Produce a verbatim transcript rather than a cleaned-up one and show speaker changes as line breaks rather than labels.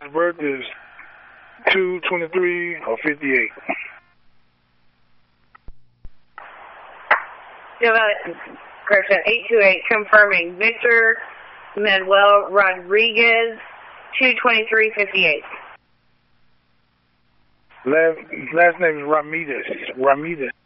of birth is two twenty-three or fifty-eight.
Correction, eight two eight confirming Victor Manuel Rodriguez, two twenty-three fifty-eight.
Last, last name is Ramirez. Ramirez.